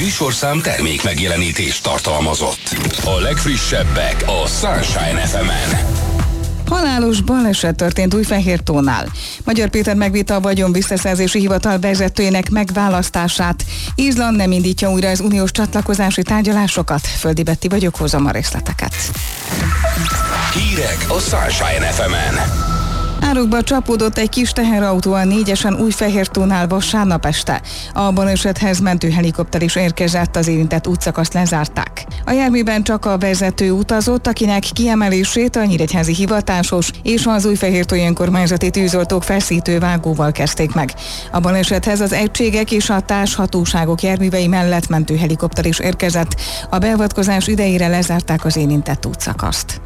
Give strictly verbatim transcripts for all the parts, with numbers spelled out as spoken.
műsorszám termék megjelenítést tartalmazott. A legfrissebbek a Sunshine ef emen. Halálos baleset történt Újfehértónál. Magyar Péter megvitte a vagyon visszaszerzési hivatal vezetőjének megválasztását. Izland nem indítja újra az uniós csatlakozási tárgyalásokat. Földi Betti vagyok, hozom a részleteket. Hírek a Sunshine ef emen. Árokba csapódott egy kis teherautó a négyesen Újfehértónál vasárnap este. A balesethez mentőhelikopter is érkezett, az érintett útszakaszt lezárták. A járműben csak a vezető utazott, akinek kiemelését a nyíregyházi hivatásos és az újfehértói önkormányzati tűzoltók feszítő vágóval kezdték meg. A balesethez az egységek és a társhatóságok járművei mellett mentőhelikopter is érkezett. A beavatkozás idejére lezárták az érintett útszakaszt.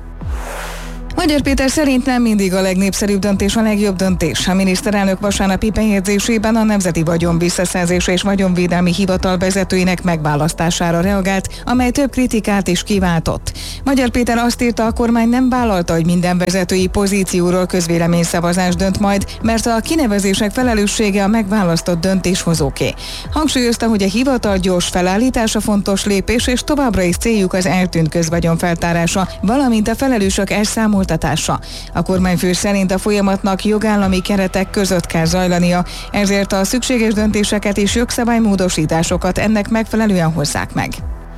Magyar Péter szerint nem mindig a legnépszerűbb döntés a legjobb döntés. A miniszterelnök vasárnapi bejegyzésében a Nemzeti Vagyon Visszaszerzési és Vagyonvédelmi Hivatal vezetőinek megválasztására reagált, amely több kritikát is kiváltott. Magyar Péter azt írta, a kormány nem vállalta, hogy minden vezetői pozícióról közvéleményszavazás dönt majd, mert a kinevezések felelőssége a megválasztott döntéshozóké. Hangsúlyozta, hogy a hivatal gyors felállítása fontos lépés, és továbbra is céljuk az eltűnt közvagyon feltárása, valamint a felelősök elszámolása. A kormányfő szerint a folyamatnak jogállami keretek között kell zajlania, ezért a szükséges döntéseket és jogszabálymódosításokat ennek megfelelően hozzák meg.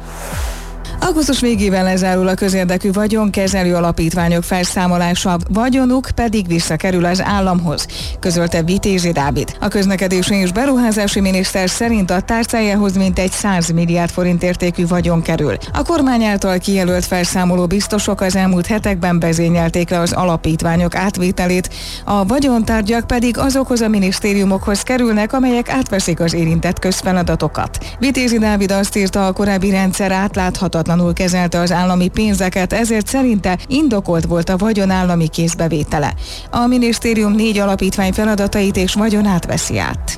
Augusztus végével lezárul a közérdekű vagyonkezelő alapítványok felszámolása, vagyonuk pedig visszakerül az államhoz, közölte Vitézi Dávid. A közlekedési és beruházási miniszter szerint a tárcájához mintegy száz milliárd forint értékű vagyon kerül. A kormány által kijelölt felszámoló biztosok az elmúlt hetekben vezényelték le az alapítványok átvételét, a vagyontárgyak pedig azokhoz a minisztériumokhoz kerülnek, amelyek átveszik az érintett közfeladatokat. Vitézi Dávid azt írta, a korábbi rendszer átláthatatlan kezelte az állami pénzeket, ezért szerinte indokolt volt a vagyon állami kézbevétele. A minisztérium négy alapítvány feladatait és vagyon átveszi át.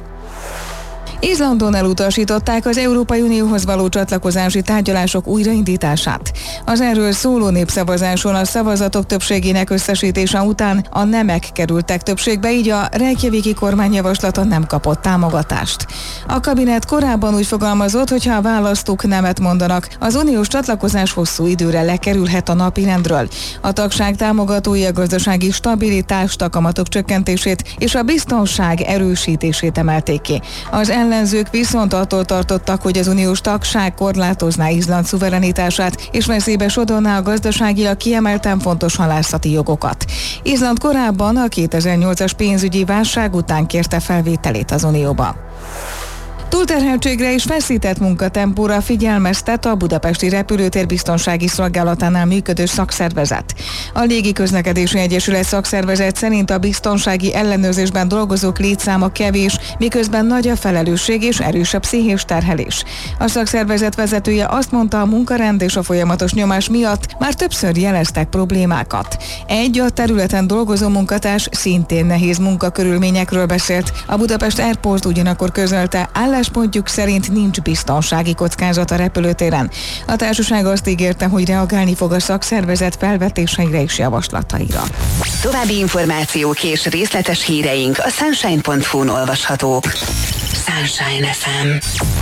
Izlandon elutasították az Európai Unióhoz való csatlakozási tárgyalások újraindítását. Az erről szóló népszavazáson a szavazatok többségének összesítése után a nemek kerültek többségbe, így a reykjaviki kormányjavaslata nem kapott támogatást. A kabinet korábban úgy fogalmazott, hogy ha a választók nemet mondanak, az uniós csatlakozás hosszú időre lekerülhet a napirendről. A tagság támogatói a gazdasági stabilitást, a kamatok csökkentését és a biztonság erősítését emelték ki. Az ellenzők viszont attól tartottak, hogy az uniós tagság korlátozná Izland szuverenitását, és veszélybe sodorná a gazdaságilag kiemelten fontos halászati jogokat. Izland korábban a kétezer-nyolcas pénzügyi válság után kérte felvételét az unióba. Túlterheltségre és feszített munkatempóra figyelmeztet a Budapesti Repülőtér Biztonsági Szolgálatánál működő szakszervezet. A Légiközlekedési Egyesület szakszervezet szerint a biztonsági ellenőrzésben dolgozók létszáma kevés, miközben nagy a felelősség és erős a pszichés terhelés. A szakszervezet vezetője azt mondta, a munkarend és a folyamatos nyomás miatt már többször jeleztek problémákat. Egy a területen dolgozó munkatárs szintén nehéz munkakörülményekről beszélt. A Budapest Airport ugyanakkor közölte, álláspontjuk szerint nincs biztonsági kockázat a repülőtéren. A társaság azt ígérte, hogy reagálni fog a szakszervezet felvetéseire és javaslataira. További információk és részletes híreink a sunshine pont hu-n olvashatók. Sunshine ef em.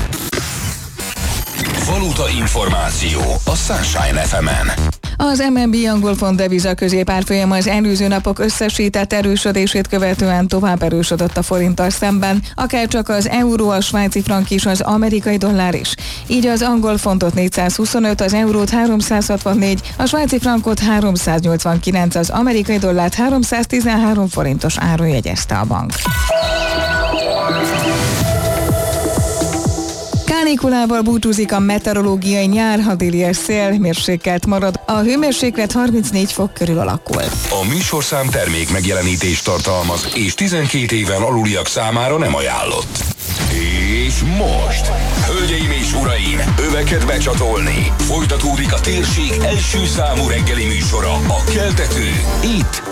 Valuta információ a Sunshine ef emen. Az em en bé angol font deviza középárfolyama az előző napok összesített erősödését követően tovább erősödött a forinttal szemben, akár csak az euró, a svájci frank is, az amerikai dollár is. Így az angol fontot négyszázhuszonöt, az eurót háromszázhatvannégy, a svájci frankot háromszáznyolcvankilenc, az amerikai dollárt háromszáztizenhárom forintos áron jegyezte a bank. Kánikulával búcsúzik a meteorológiai nyár, a déli szél mérsékelt marad, a hőmérséklet harmincnégy fok körül alakul. A műsorszám termék megjelenítést tartalmaz, és tizenkét éven aluliak számára nem ajánlott. És most, hölgyeim és uraim, öveket becsatolni. Folytatódik a térség első számú reggeli műsora, a Keltető, itt